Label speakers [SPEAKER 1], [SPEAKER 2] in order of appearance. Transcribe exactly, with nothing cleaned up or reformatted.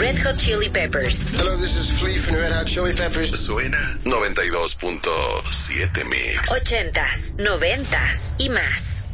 [SPEAKER 1] Red Hot Chili Peppers.
[SPEAKER 2] Hello, this is Flea from Red Hot Chili Peppers.
[SPEAKER 3] Suena noventa y dos punto siete Mix.
[SPEAKER 1] Ochentas, noventas y más.